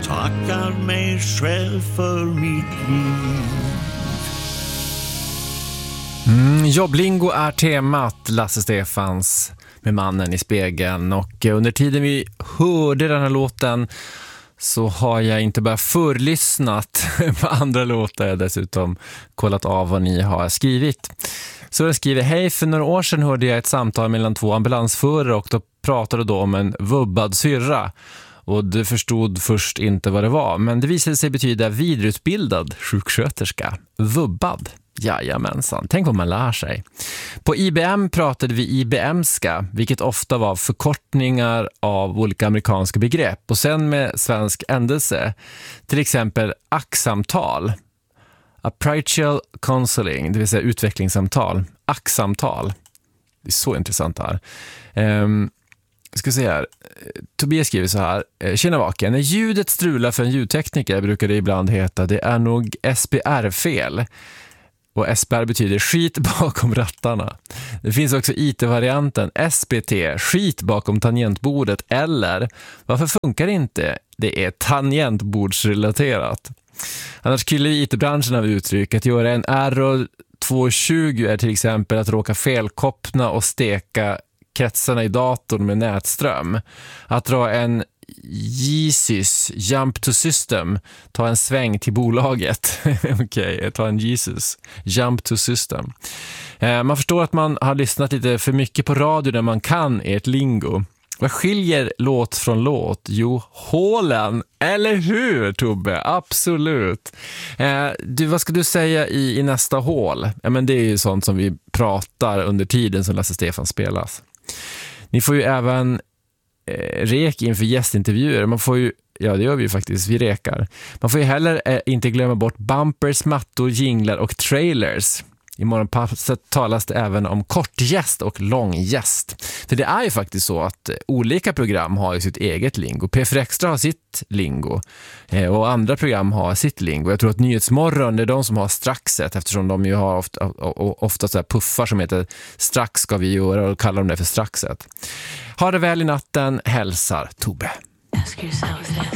tackar mig själv för mitt liv. Jobblingo är temat, Lasse Stefans med Mannen i spegeln. Och under tiden vi hörde den här låten så har jag inte bara förlyssnat på andra låtar, jag dessutom kollat av vad ni har skrivit. Så jag skriver: hej, för några år sedan hörde jag ett samtal mellan två ambulansförare och då pratade då om en vubbad syrra. Och du förstod först inte vad det var, men det visade sig betyda vidareutbildad sjuksköterska. Vubbad. Jajamensan, tänk vad man lär sig. På IBM pratade vi IBMska, vilket ofta var förkortningar av olika amerikanska begrepp. Och sen med svensk ändelse, till exempel ACK-samtal, Appraisal Counseling, det vill säga utvecklingssamtal, ACK-samtal. Det är så intressant här. Ska se här. Tobias skriver så här: tjena vaken, när ljudet strular för en ljudtekniker brukar det ibland heta det är nog SBR-fel. Och SBR betyder skit bakom rattarna. Det finns också IT-varianten SBT, skit bakom tangentbordet, eller varför funkar det inte? Det är tangentbordsrelaterat. Annars killar IT-branschen av uttryck. Att göra en error 220 är till exempel att råka felkoppna och steka kretsarna i datorn med nätström. Att dra en Jesus, jump to system, ta en sväng till bolaget. Okej, ta en Jesus, jump to system. Man förstår att man har lyssnat lite för mycket på radio när man kan ert lingo. Vad skiljer låt från låt? Jo, hålen, eller hur Tobbe? Absolut. Vad ska du säga i nästa hål? Ja, men det är ju sånt som vi pratar under tiden som Lasse Stefan spelas. Ni får ju även rek inför gästintervjuer. Man får ju, ja det gör vi ju faktiskt, vi rekar. Man får ju heller inte glömma bort bumpers, mattor, jinglar och trailers. I morgonpasset talas det även om kortgäst och långgäst. För det är ju faktiskt så att olika program har ju sitt eget lingo. P4 Extra har sitt lingo och andra program har sitt lingo. Jag tror att Nyhetsmorgon är de som har straxet, eftersom de ju har ofta så här puffar som heter strax ska vi göra och kallar de det för straxet. Ha det väl i natten, hälsar Tobbe.